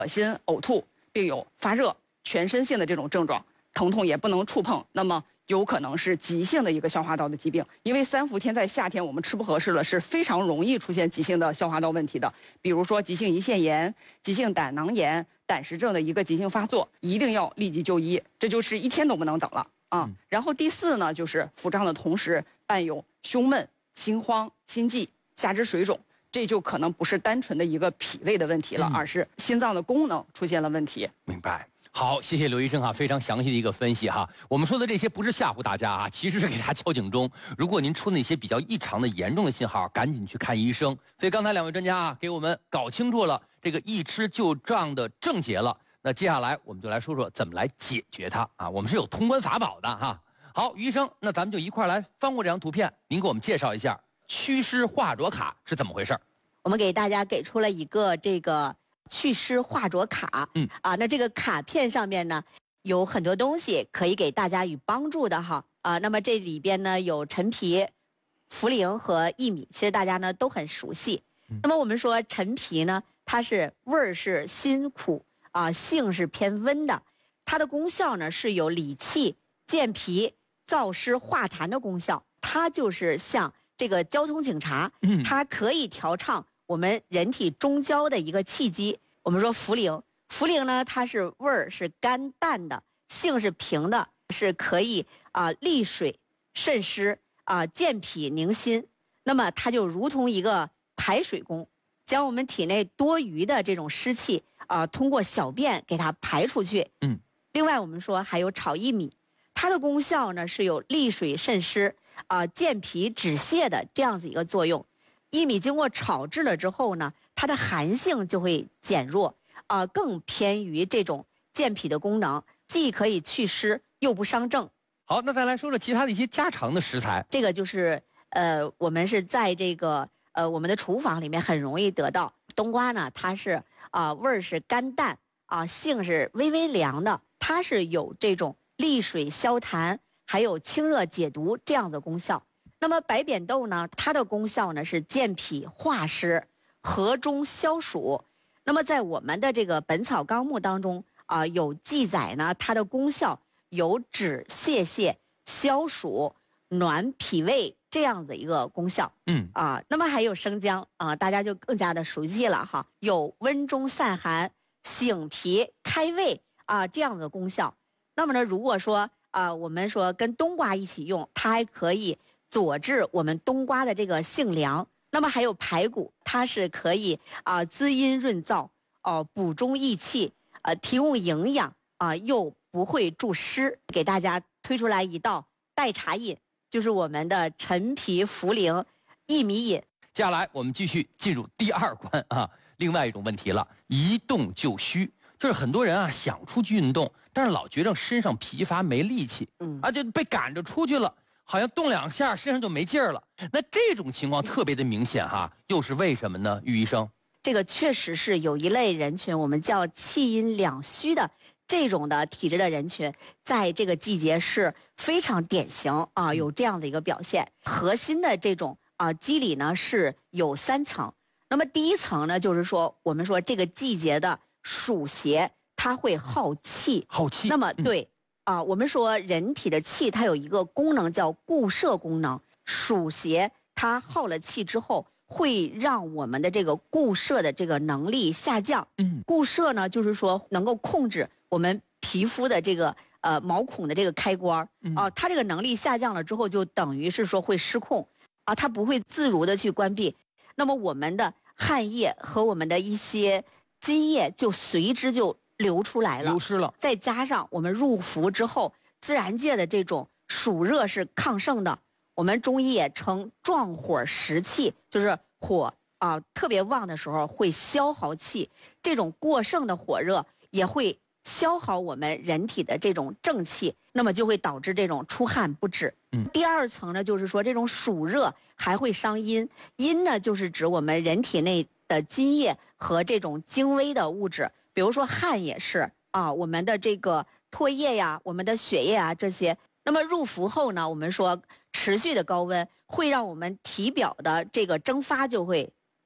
恶心、呕吐，并有发热、全身性的这种症状，疼痛也不能触碰，那么有可能是急性的一个消化道的疾病。因为3伏天在夏天我们吃不合适了，是非常容易出现急性的消化道问题的，比如说急性胰腺炎、急性胆囊炎、胆石症的一个急性发作，一定要立即就医，这就是1天都不能等了啊。然后第4呢，就是腹胀的同时伴有胸闷、心慌、心悸、下肢水肿。这就可能不是单纯的一个脾胃的问题了，而是心脏的功能出现了问题。 明白。好，谢谢刘医生非常详细的一个分析我们说的这些不是吓唬大家其实是给大家敲警钟。如果您出那些比较异常的严重的信号，赶紧去看医生。所以刚才2位专家给我们搞清楚了这个一吃就胀的症结了。那接下来我们就来说说怎么来解决它我们是有通关法宝的好，于医生，那咱们就一块来翻过这张图片，您给我们介绍一下祛湿化浊卡是怎么回事？ 我们给大家给出了一个这个祛湿化浊卡，那这个卡片上面呢有很多东西可以给大家有帮助的那么这里边呢有陈皮、茯苓和薏米，其实大家呢都很熟悉。那么我们说陈皮呢，它是味儿是辛苦性是偏温的，它的功效呢是有理气、健脾、燥湿化痰的功效，它就是像这个交通警察，它可以调畅我们人体中焦的一个气机。我们说茯苓呢，它是味儿是甘淡的，性是平的，是可以利水渗湿健脾宁心。那么它就如同一个排水工，将我们体内多余的这种湿气通过小便给它排出去。另外我们说还有炒薏米，它的功效呢是有利水渗湿健脾止泻的这样子一个作用。薏米经过炒制了之后呢，它的寒性就会减弱更偏于这种健脾的功能，既可以祛湿又不伤正。 好，那再来说说其他的一些家常的食材。 这个就是我们是在这个我们的厨房里面很容易得到。冬瓜呢，它是味儿是甘淡性是微微凉的，它是有这种利水消痰还有清热解毒这样的功效。那么白扁豆呢，它的功效呢是健脾化湿、和中消暑。那么在我们的这个《本草纲目》当中有记载呢，它的功效有止泻、消暑、暖脾胃这样的一个功效。那么还有生姜大家就更加的熟悉了有温中散寒、醒脾开胃这样的功效。那么呢，如果说我们说跟冬瓜一起用，它还可以佐治我们冬瓜的这个性凉。那么还有排骨，它是可以滋阴润燥补中益气提供营养又不会助湿。给大家推出来一道代茶饮，就是我们的陈皮茯苓薏米饮。 接下来我们继续进入第2关另外一种问题了，一动就虚。就是很多人想出去运动，但是老觉着身上疲乏没力气就被赶着出去了，好像动2下身上就没劲儿了。那这种情况特别的明显又是为什么呢？于医生， 这个确实是有一类人群，我们叫气阴两虚的这种的体质的人群，在这个季节是非常典型有这样的一个表现。核心的这种机理呢是有3层。那么第1层呢，就是说我们说这个季节的暑邪它会耗气。那么对我们说人体的气它有一个功能叫固摄功能，暑邪它耗了气之后，会让我们的这个固摄的这个能力下降。固摄呢，就是说能够控制我们皮肤的这个毛孔的这个开关它这个能力下降了之后，就等于是说会失控它不会自如的去关闭。那么我们的汗液和我们的一些津液就随之就流出来了， 流失了。 再加上我们入伏之后，自然界的这种暑热是亢盛的，我们中医也称壮火食气，就是火特别旺的时候会消耗气，这种过剩的火热也会消耗我们人体的这种正气，那么就会导致这种出汗不止。第2层呢，就是说这种暑热还会伤阴，阴呢就是指我们人体内的津液和这种精微的物质，比如说汗也是我们的这个唾液呀，我们的血液这些。那么入伏后呢，我们说持续的高温会让我们体表的这个蒸发就会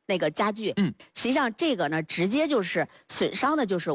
那个家具，实际上这个呢，直接就是损伤的就是